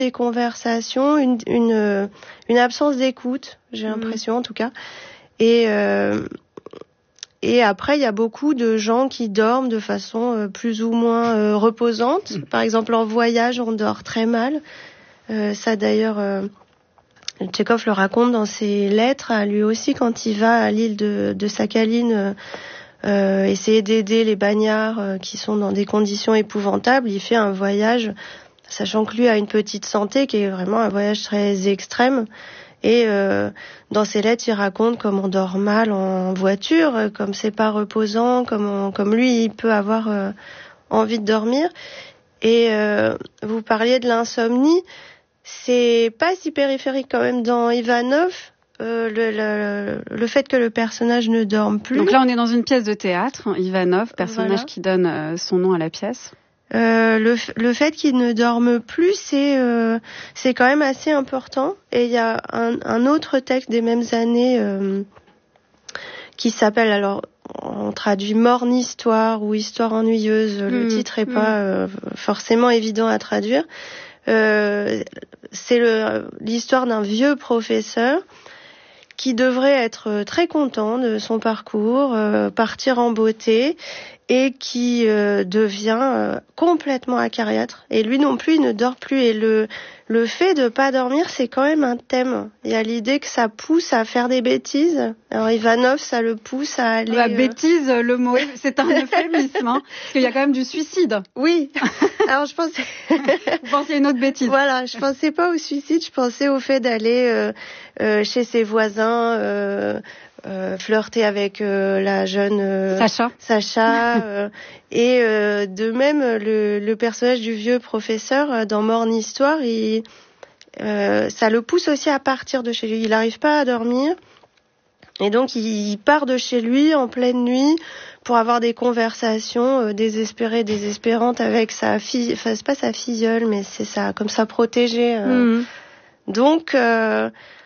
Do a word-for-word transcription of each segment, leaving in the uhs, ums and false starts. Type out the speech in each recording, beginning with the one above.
des conversations, une, une, une absence d'écoute, j'ai mmh. l'impression en tout cas. Et, euh, et après, il y a beaucoup de gens qui dorment de façon euh, plus ou moins euh, reposante. Mmh. Par exemple, en voyage, on dort très mal. Euh, ça d'ailleurs, euh, Tchekhov le raconte dans ses lettres à lui aussi quand il va à l'île de, de Sakhaline. Euh, Euh, essayer d'aider les bagnards euh, qui sont dans des conditions épouvantables. Il fait un voyage, sachant que lui a une petite santé, qui est vraiment un voyage très extrême. Et euh, dans ses lettres, il raconte comme on dort mal en voiture, comme c'est pas reposant, comme, on, comme lui, il peut avoir euh, envie de dormir. Et euh, vous parliez de l'insomnie, c'est pas si périphérique quand même dans Ivanov. Euh, le, le, le fait que le personnage ne dorme plus. Donc là, on est dans une pièce de théâtre, Ivanov, personnage voilà. qui donne euh, son nom à la pièce. Euh, le, le fait qu'il ne dorme plus, c'est, euh, c'est quand même assez important. Et il y a un, un autre texte des mêmes années euh, qui s'appelle, alors on traduit Morne Histoire ou Histoire ennuyeuse. Mmh, le titre est mmh. pas euh, forcément évident à traduire. Euh, c'est le, l'histoire d'un vieux professeur qui devrait être très content de son parcours, euh, partir en beauté, et qui euh, devient euh, complètement acariâtre. Et lui non plus, il ne dort plus. Et le, le fait de pas dormir, c'est quand même un thème. Il y a l'idée que ça pousse à faire des bêtises. Alors Ivanov, ça le pousse à aller... La bêtise, euh... le mot, c'est un euphémisme, hein, parce qu'il y a quand même du suicide. Oui. Alors je pensais... Vous pensiez à une autre bêtise. Voilà, je pensais pas au suicide, je pensais au fait d'aller euh, euh, chez ses voisins... Euh, Euh, flirter avec euh, la jeune euh, Sacha, Sacha euh, et euh, de même le, le personnage du vieux professeur euh, dans Morne Histoire, il, euh, ça le pousse aussi à partir de chez lui. Il n'arrive pas à dormir et donc il, il part de chez lui en pleine nuit pour avoir des conversations euh, désespérées, désespérantes avec sa fille. Enfin, c'est pas sa filleule, mais c'est ça, comme ça protégée. Euh. Mmh. Donc euh,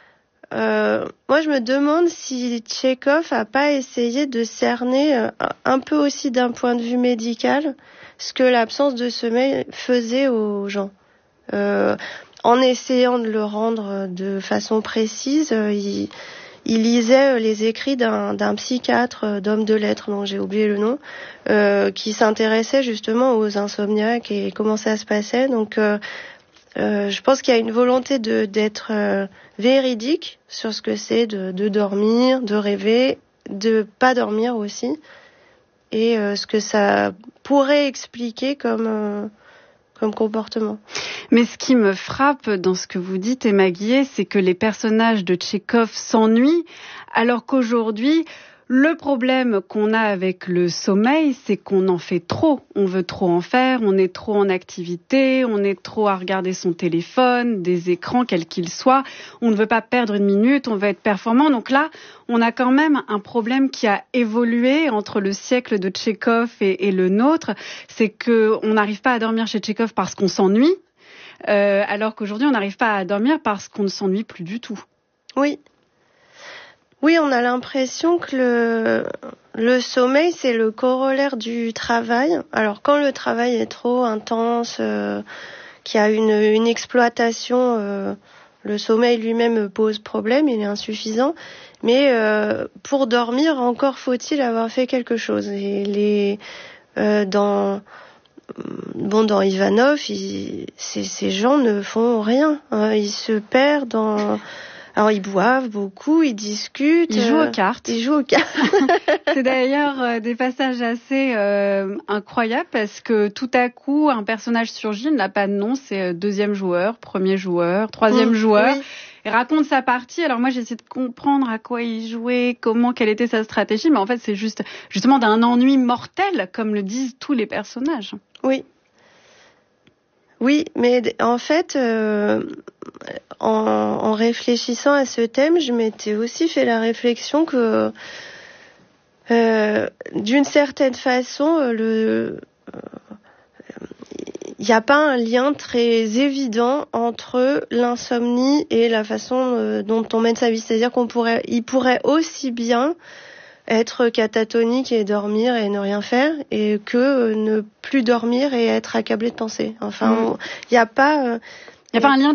Euh, moi, je me demande si Tchekhov a pas essayé de cerner euh, un peu aussi d'un point de vue médical ce que l'absence de sommeil faisait aux gens. Euh, en essayant de le rendre de façon précise, euh, il, il lisait les écrits d'un, d'un psychiatre, d'homme de lettres, dont j'ai oublié le nom, euh, qui s'intéressait justement aux insomniaques et comment ça se passait. Donc, euh, Euh, je pense qu'il y a une volonté de, d'être euh, véridique sur ce que c'est de, de dormir, de rêver, de pas dormir aussi, et euh, ce que ça pourrait expliquer comme, euh, comme comportement. Mais ce qui me frappe dans ce que vous dites, Emma Guillet, c'est que les personnages de Tchekhov s'ennuient, alors qu'aujourd'hui, le problème qu'on a avec le sommeil, c'est qu'on en fait trop. On veut trop en faire, on est trop en activité, on est trop à regarder son téléphone, des écrans, quels qu'ils soient. On ne veut pas perdre une minute, on veut être performant. Donc là, on a quand même un problème qui a évolué entre le siècle de Tchekhov et, et le nôtre. C'est qu'on n'arrive pas à dormir chez Tchekhov parce qu'on s'ennuie, euh, alors qu'aujourd'hui, on n'arrive pas à dormir parce qu'on ne s'ennuie plus du tout. Oui. Oui, on a l'impression que le, le sommeil, c'est le corollaire du travail. Alors, quand le travail est trop intense, euh, qu'il y a une, une exploitation, euh, le sommeil lui-même pose problème, il est insuffisant. Mais euh, pour dormir, encore faut-il avoir fait quelque chose. Et les, euh, dans, bon, dans Ivanov, il, ces, ces gens ne font rien. Hein, ils se perdent dans... Alors, ils boivent beaucoup, ils discutent. Ils jouent aux cartes. Ils jouent aux cartes. C'est d'ailleurs euh, des passages assez euh, incroyables parce que tout à coup, un personnage surgit, il n'a pas de nom, c'est deuxième joueur, premier joueur, troisième mmh, joueur. Oui. Il raconte sa partie. Alors moi, j'essaie de comprendre à quoi il jouait, comment, quelle était sa stratégie. Mais en fait, c'est juste justement d'un ennui mortel, comme le disent tous les personnages. Oui. Oui, mais en fait, euh, en, en réfléchissant à ce thème, je m'étais aussi fait la réflexion que, euh, d'une certaine façon, le, il n'y a pas un lien très évident entre l'insomnie et la façon dont on mène sa vie. C'est-à-dire qu'on pourrait, il pourrait aussi bien être catatonique et dormir et ne rien faire, et que ne plus dormir et être accablé de pensées. Enfin, il mmh. n'y a pas... Euh, Il n'y a pas un lien